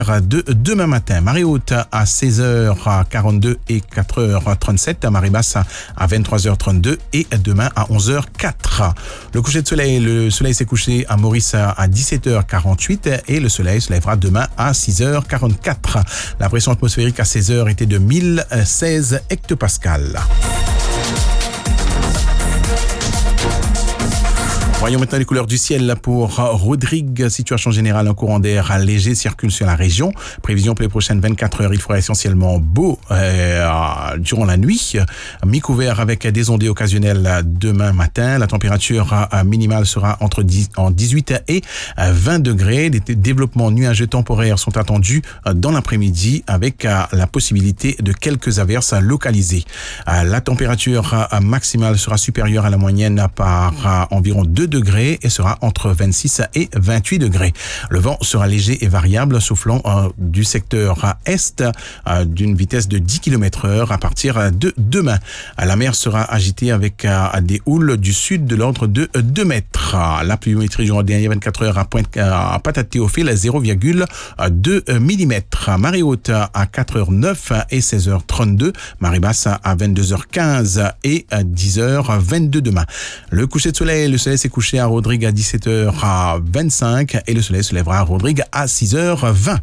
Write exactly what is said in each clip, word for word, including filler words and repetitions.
de demain matin. Marée haute à seize heures quarante-deux et quatre heures trente-sept. Marée basse à vingt-trois heures trente-deux et demain à onze heures quatre. Le coucher de soleil, le soleil s'est couché à Maurice à dix-sept heures quarante-huit et le soleil se lèvera demain à six heures quarante-quatre. La pression atmosphérique à seize heures était de mille seize hectopascales. Voyons maintenant les couleurs du ciel pour Rodrigue. Situation générale, un courant d'air léger circule sur la région. Prévision pour les prochaines vingt-quatre heures, il fera essentiellement beau euh, durant la nuit. Mi-couvert avec des ondées occasionnelles demain matin. La température minimale sera entre dix, en dix-huit et vingt degrés. Des développements nuageux temporaires sont attendus dans l'après-midi avec la possibilité de quelques averses localisées. La température maximale sera supérieure à la moyenne par environ deux degrés et sera entre vingt-six et vingt-huit degrés. Le vent sera léger et variable, soufflant euh, du secteur est euh, d'une vitesse de dix kilomètres heure à partir de demain. La mer sera agitée avec euh, des houles du sud de l'ordre de deux mètres. La pluviométrie durant les dernières vingt-quatre heures à Pointe à Patate-Théophile zéro virgule deux millimètres. Marée haute à quatre heures neuf et seize heures trente-deux. Marée basse à vingt-deux heures quinze et dix heures vingt-deux demain. Le coucher de soleil, le soleil s'est couché à Rodrigue à dix-sept heures vingt-cinq et le soleil se lèvera à Rodrigue à six heures vingt.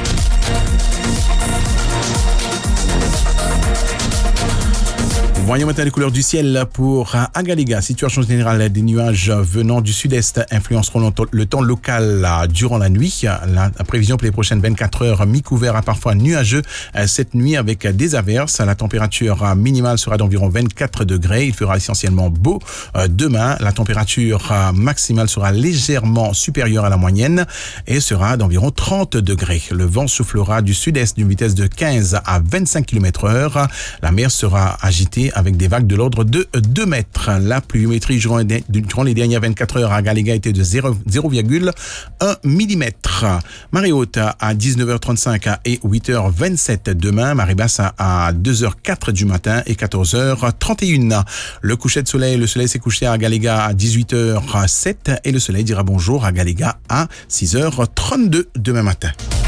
Voyons maintenant les couleurs du ciel pour Agaléga. Situation générale, des nuages venant du sud-est influenceront le temps local durant la nuit. La prévision pour les prochaines vingt-quatre heures, mi-couvert à parfois nuageux cette nuit avec des averses. La température minimale sera d'environ vingt-quatre degrés. Il fera essentiellement beau demain. La température maximale sera légèrement supérieure à la moyenne et sera d'environ trente degrés. Le vent soufflera du sud-est d'une vitesse de quinze à vingt-cinq kilomètres heure. La mer sera agitée avec des vagues de l'ordre de deux mètres. La pluviométrie durant les, durant les dernières vingt-quatre heures à Agaléga était de zéro virgule un millimètre. Marée haute à dix-neuf heures trente-cinq et huit heures vingt-sept demain. Marée basse à deux heures quatre du matin et quatorze heures trente et un. Le coucher de soleil, le soleil s'est couché à Agaléga à dix-huit heures sept et le soleil dira bonjour à Agaléga à six heures trente-deux demain matin.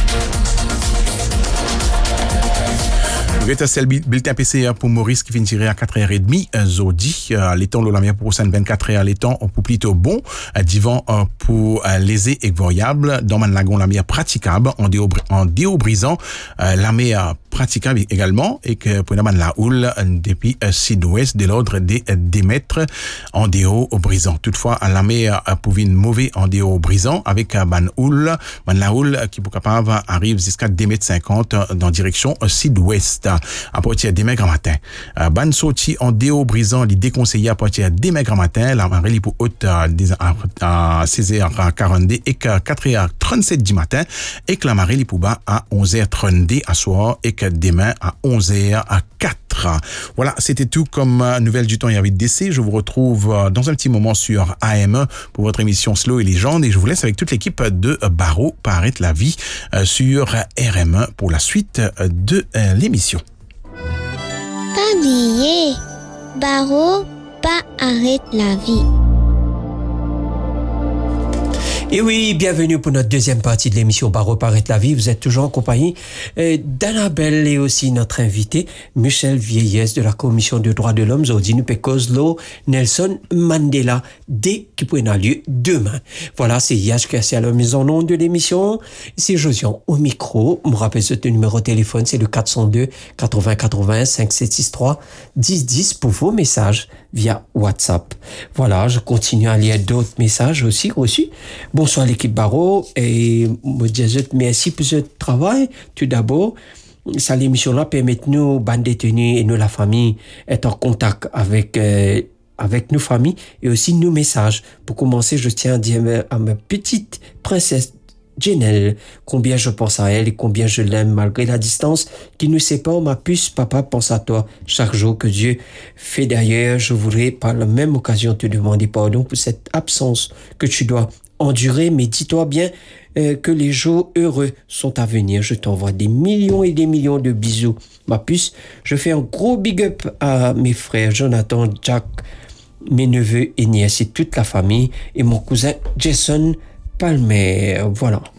C'est le bulletin P C pour Maurice qui finira à quatre heures trente. Zodi, l'étang de la mer pour prochaine vingt-quatre heures, l'étang pour plutôt bon. Divan pour lésé et variable. Dans Man Lagon, la mer praticable en déaubrisant. La mer praticable également et que pour la houle depuis sud-ouest de l'ordre des des mètres en déaubrisant. Toutefois, la mer pour une mauvais en déaubrisant avec ban houle, ban la houle qui pour capable arrive jusqu'à deux mètres cinquante dans direction sud-ouest. À partir des mains grand matin. Euh, ban sorti en déaubrisant, les déconseillés à partir des mains grand matin. La marée pour haute à, à seize heures quarante et que quatre heures trente-sept du matin. Et que la marée pour bas à onze heures trente à soir et que demain à onze heures quatre. Voilà, c'était tout comme nouvelle du temps et avec D C. Je vous retrouve dans un petit moment sur A M un pour votre émission Slow et Légende. Et je vous laisse avec toute l'équipe de Barreau Paraître la vie sur R M un pour la suite de l'émission. Pas oublier, Barreau, pas arrête la vie. Et oui, bienvenue pour notre deuxième partie de l'émission Barreau Paraître la vie. Vous êtes toujours en compagnie euh, d'Annabelle et aussi notre invité, Michel Vieillès de la Commission des droits de l'homme, Zodinu Pekozlo, Nelson Mandela, dès qui prendra lieu demain. Voilà, c'est Yash qui est à la mise en onde de l'émission. C'est Josian au micro. Je me rappelle ce numéro de téléphone, c'est le quatre cent deux quatre-vingts quatre-vingts cinq sept six trois dix dix pour vos messages via WhatsApp. Voilà, je continue à lire d'autres messages aussi reçus. Bonsoir l'équipe Barreau et me dis merci pour ce travail. Tout d'abord, cette émission-là permet nous, bande détenus et nous, la famille, être en contact avec euh, avec nos familles et aussi nos messages. Pour commencer, je tiens à dire à ma petite princesse Janelle, combien je pense à elle et combien je l'aime malgré la distance qui nous sépare. Ma puce, papa pense à toi chaque jour que Dieu fait. D'ailleurs, je voudrais par la même occasion te demander pardon pour cette absence que tu dois endurer, mais dis-toi bien euh, que les jours heureux sont à venir. Je t'envoie des millions et des millions de bisous, ma puce. Je fais un gros big up à mes frères Jonathan, Jack, mes neveux et nièces et toute la famille et mon cousin Jason Palmer. Voilà.